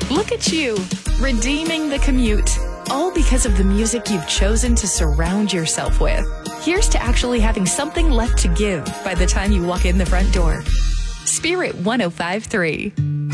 Look at you, redeeming the commute, all because of the music you've chosen to surround yourself with. Here's to actually having something left to give by the time you walk in the front door. Spirit 105.3.